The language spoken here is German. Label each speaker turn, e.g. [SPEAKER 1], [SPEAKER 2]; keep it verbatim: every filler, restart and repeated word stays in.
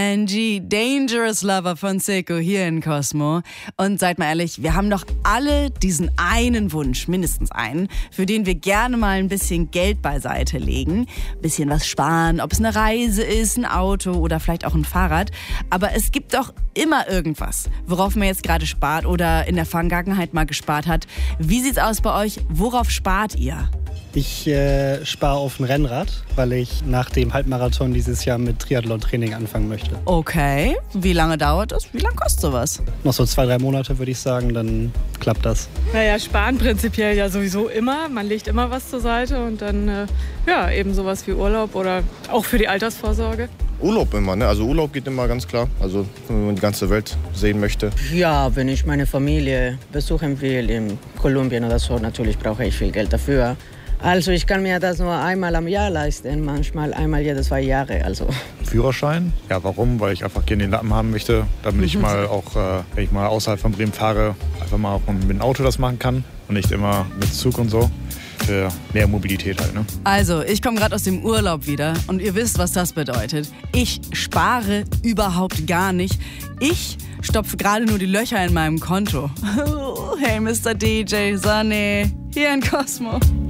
[SPEAKER 1] Angie, Dangerous Lover von Seko hier in Cosmo. Und seid mal ehrlich, wir haben doch alle diesen einen Wunsch, mindestens einen, für den wir gerne mal ein bisschen Geld beiseite legen. Ein bisschen was sparen, ob es eine Reise ist, ein Auto oder vielleicht auch ein Fahrrad. Aber es gibt doch immer irgendwas, worauf man jetzt gerade spart oder in der Vergangenheit mal gespart hat. Wie sieht's aus bei euch? Worauf spart ihr?
[SPEAKER 2] Ich äh, spare auf ein Rennrad, weil ich nach dem Halbmarathon dieses Jahr mit Triathlon-Training anfangen möchte.
[SPEAKER 1] Okay, wie lange dauert das? Wie lange kostet sowas?
[SPEAKER 2] Noch so zwei, drei Monate würde ich sagen, dann klappt das.
[SPEAKER 3] Naja, sparen prinzipiell ja sowieso immer. Man legt immer was zur Seite und dann äh, ja, eben sowas wie Urlaub oder auch für die Altersvorsorge.
[SPEAKER 4] Urlaub immer, ne? Also Urlaub geht immer ganz klar, also wenn man die ganze Welt sehen möchte.
[SPEAKER 5] Ja, wenn ich meine Familie besuchen will in Kolumbien oder so, natürlich brauche ich viel Geld dafür. Also ich kann mir das nur einmal am Jahr leisten, manchmal einmal jede zwei Jahre. Also.
[SPEAKER 6] Führerschein? Ja, warum? Weil ich einfach gerne den Lappen haben möchte, damit ich mal auch, äh, wenn ich mal außerhalb von Bremen fahre, einfach mal auch mit dem Auto das machen kann und nicht immer mit Zug und so. Für mehr Mobilität halt, ne?
[SPEAKER 1] Also, ich komme gerade aus dem Urlaub wieder und ihr wisst, was das bedeutet. Ich spare überhaupt gar nicht. Ich stopfe gerade nur die Löcher in meinem Konto. Hey, Mister D J Sonny, hier in Cosmo.